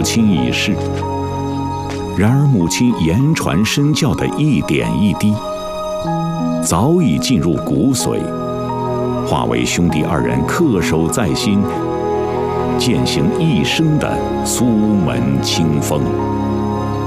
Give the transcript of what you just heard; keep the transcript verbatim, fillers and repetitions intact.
亲已逝，然而母亲言传身教的一点一滴，早已进入骨髓，化为兄弟二人恪守在心、践行一生的苏门清风。